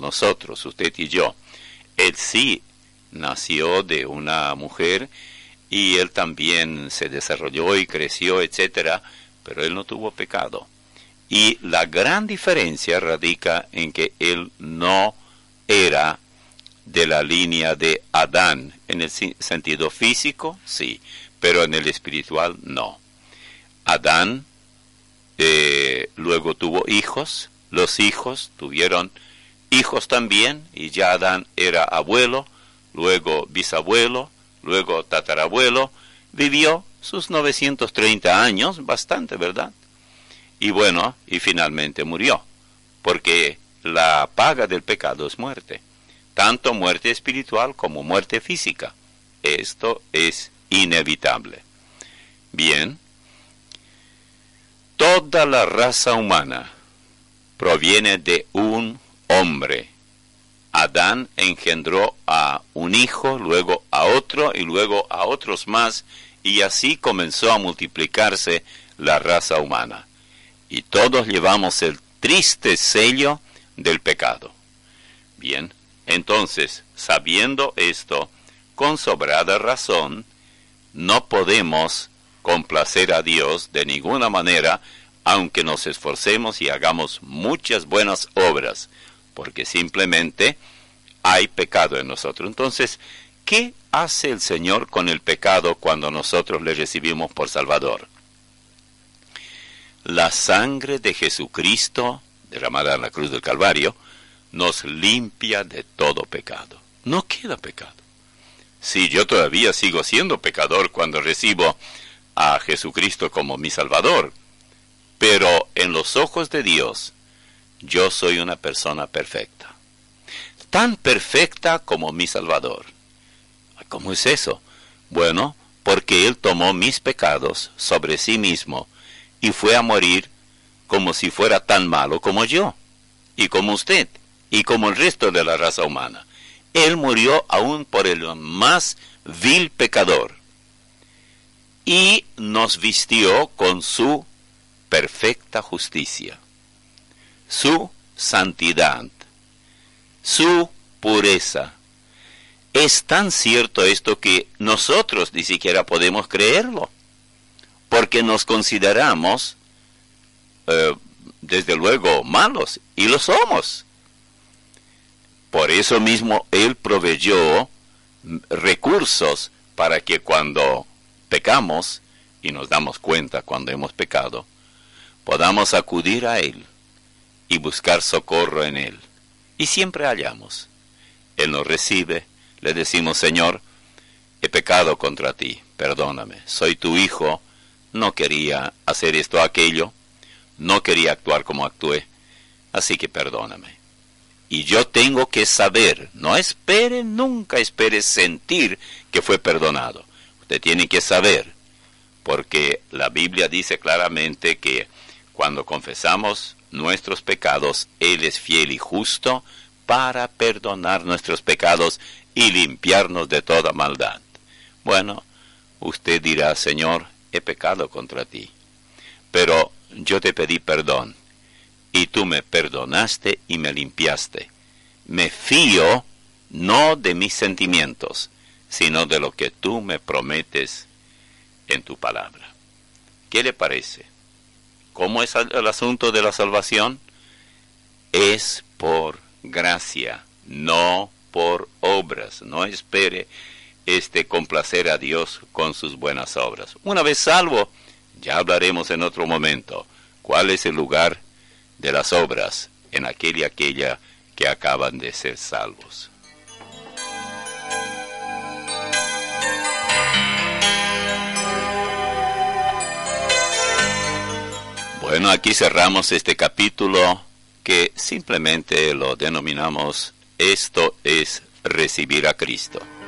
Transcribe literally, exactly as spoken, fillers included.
nosotros, usted y yo. Él sí nació de una mujer y él también se desarrolló y creció, etcétera, pero él no tuvo pecado. Y la gran diferencia radica en que él no era de la línea de Adán. En el sentido físico, sí, pero en el espiritual, no. Adán eh, luego tuvo hijos, los hijos tuvieron hijos también, y ya Adán era abuelo, luego bisabuelo, luego tatarabuelo, vivió sus novecientos treinta años, bastante, ¿verdad? Y bueno, y finalmente murió, porque la paga del pecado es muerte, tanto muerte espiritual como muerte física. Esto es inevitable. Bien, toda la raza humana proviene de un hombre. Adán engendró a un hijo, luego a otro y luego a otros más, y así comenzó a multiplicarse la raza humana. Y todos llevamos el triste sello del pecado. Bien, entonces, sabiendo esto, con sobrada razón, no podemos complacer a Dios de ninguna manera, aunque nos esforcemos y hagamos muchas buenas obras, porque simplemente hay pecado en nosotros. Entonces, ¿qué hace el Señor con el pecado cuando nosotros le recibimos por Salvador? La sangre de Jesucristo, derramada en la cruz del Calvario, nos limpia de todo pecado. No queda pecado. Sí, yo todavía sigo siendo pecador cuando recibo a Jesucristo como mi Salvador, pero en los ojos de Dios, yo soy una persona perfecta. Tan perfecta como mi Salvador. ¿Cómo es eso? Bueno, porque Él tomó mis pecados sobre sí mismo y fue a morir como si fuera tan malo como yo, y como usted, y como el resto de la raza humana. Él murió aún por el más vil pecador, y nos vistió con su perfecta justicia, su santidad, su pureza. Es tan cierto esto que nosotros ni siquiera podemos creerlo, porque nos consideramos, eh, desde luego, malos, y lo somos. Por eso mismo Él proveyó recursos para que cuando pecamos, y nos damos cuenta cuando hemos pecado, podamos acudir a Él y buscar socorro en Él. Y siempre hallamos. Él nos recibe, le decimos: Señor, he pecado contra ti, perdóname, soy tu hijo, no quería hacer esto o aquello, no quería actuar como actué, así que perdóname. Y yo tengo que saber, no espere, nunca espere sentir que fue perdonado. Usted tiene que saber, porque la Biblia dice claramente que cuando confesamos nuestros pecados, Él es fiel y justo para perdonar nuestros pecados y limpiarnos de toda maldad. Bueno, usted dirá: Señor, he pecado contra ti, pero yo te pedí perdón, y tú me perdonaste y me limpiaste. Me fío no de mis sentimientos, sino de lo que tú me prometes en tu palabra. ¿Qué le parece? ¿Cómo es el asunto de la salvación? Es por gracia, no por obras. No espere este complacer a Dios con sus buenas obras. Una vez salvo, ya hablaremos en otro momento cuál es el lugar de las obras en aquel y aquella que acaban de ser salvos. Bueno, aquí cerramos este capítulo que simplemente lo denominamos: esto es recibir a Cristo.